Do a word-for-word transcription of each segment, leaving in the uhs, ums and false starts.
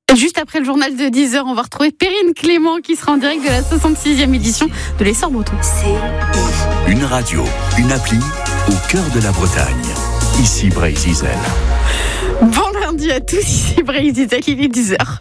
Juste après le journal de dix heures, on va retrouver Perrine Clément qui sera en direct de la soixante-sixième édition de l'Essor Breton. Une radio, une appli au cœur de la Bretagne. Ici Bray-Zizel. Bon lundi à tous, ici Bray-Zizel, il est dix heures.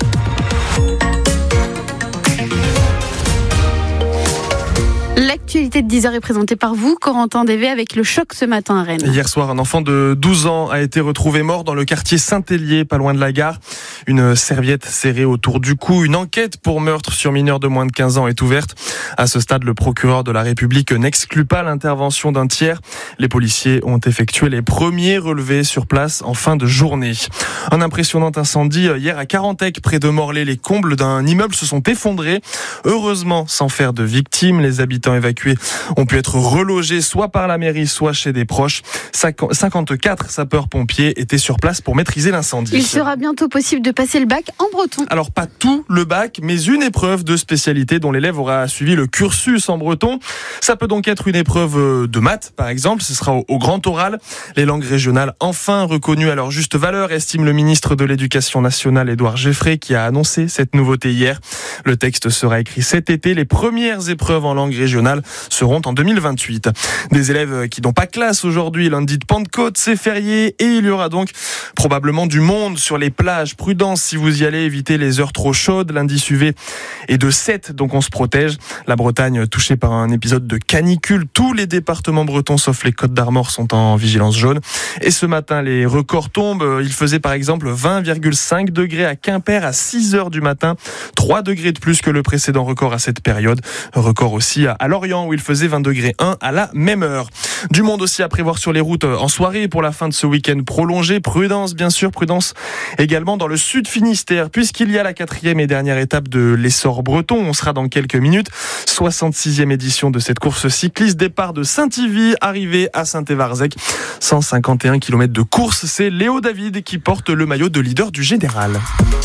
L'actualité de dix heures est présentée par vous, Corentin Dévé, avec le choc ce matin à Rennes. Hier soir, un enfant de douze ans a été retrouvé mort dans le quartier Saint-Hélier, pas loin de la gare. Une serviette serrée autour du cou. Une enquête pour meurtre sur mineur de moins de quinze ans est ouverte. À ce stade, le procureur de la République n'exclut pas l'intervention d'un tiers. Les policiers ont effectué les premiers relevés sur place en fin de journée. Un impressionnant incendie hier à Carantec, près de Morlaix. Les combles d'un immeuble se sont effondrés. Heureusement, sans faire de victimes, les habitants évacués ont pu être relogés soit par la mairie, soit chez des proches. cinquante-quatre sapeurs-pompiers étaient sur place pour maîtriser l'incendie. Il sera bientôt possible de passer le bac en breton. Alors pas tout le bac, mais une épreuve de spécialité dont l'élève aura suivi le cursus en breton. Ça peut donc être une épreuve de maths, par exemple. Ce sera au, au grand oral. Les langues régionales enfin reconnues à leur juste valeur, estime le ministre de l'Éducation nationale, Édouard Geffray, qui a annoncé cette nouveauté hier. Le texte sera écrit cet été. Les premières épreuves en langue régionale seront en deux mille vingt-huit. Des élèves qui n'ont pas classe aujourd'hui, lundi de Pentecôte, c'est férié et il y aura donc probablement du monde sur les plages. Prudence si vous y allez, évitez les heures trop chaudes. L'indice U V est de sept, donc on se protège. La Bretagne touchée par un épisode de canicule. Tous les départements bretons, sauf les Côtes d'Armor, sont en vigilance jaune. Et ce matin, les records tombent. Il faisait par exemple vingt virgule cinq degrés à Quimper à six heures du matin. trois degrés de plus que le précédent record à cette période. Record aussi à Lorient où il faisait vingt degrés un à la même heure. Du monde aussi à prévoir sur les routes en soirée pour la fin de ce week-end prolongé. Prudence, bien sûr, prudence également dans le sud Finistère, puisqu'il y a la quatrième et dernière étape de l'Essor Breton. On sera dans quelques minutes. soixante-sixième édition de cette course cycliste. Départ de Saint-Yvi, arrivée à Saint-Évarzec. cent cinquante et un kilomètres de course. C'est Léo David qui porte le maillot de leader du général.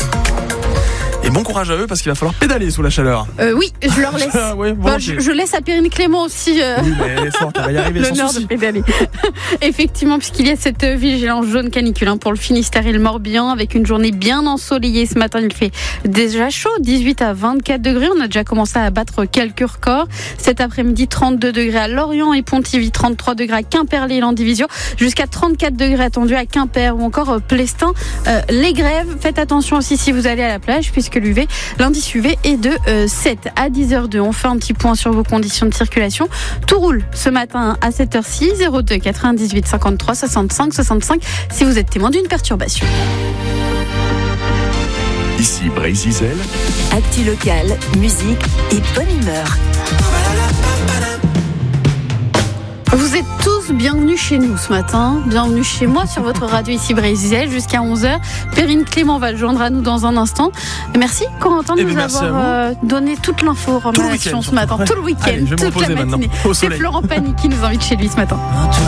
Et bon courage à eux parce qu'il va falloir pédaler sous la chaleur. Euh, oui, je leur laisse. Ah ouais, bon, bah, okay. je, je laisse à Perrine Clément aussi euh... oui, mais elle est forte, elle va y arriver sans l'honneur souci. de pédaler. Effectivement, puisqu'il y a cette vigilance jaune canicule hein, pour le Finistère et le Morbihan, avec une journée bien ensoleillée ce matin. Il fait déjà chaud, dix-huit à vingt-quatre degrés. On a déjà commencé à battre quelques records. Cet après-midi, trente-deux degrés à Lorient et Pontivy, trente-trois degrés à Quimperlé et Landivisiau, jusqu'à trente-quatre degrés attendus à Quimper ou encore euh, Plestin. Euh, les grèves, faites attention aussi si vous allez à la plage, puisque l'U V, l'indice U V est de euh, sept à dix heures deux. On fait un petit point sur vos conditions de circulation. Tout roule ce matin à cette heure-ci, zéro deux quatre-vingt-dix-huit cinquante-trois soixante-cinq soixante-cinq si vous êtes témoin d'une perturbation. Ici Bray-Zizel. Actu locale, musique et bonne humeur. Vous êtes tous bienvenus chez nous ce matin, bienvenue chez moi sur votre radio ici Bray-Zizel jusqu'à onze heures. Perrine Clément va le joindre à nous dans un instant. Merci Corentin de eh nous avoir euh, donné toute l'information ce matin, tout le week-end, Allez, je vais toute la matinée. C'est Florent Pagny qui nous invite chez lui ce matin.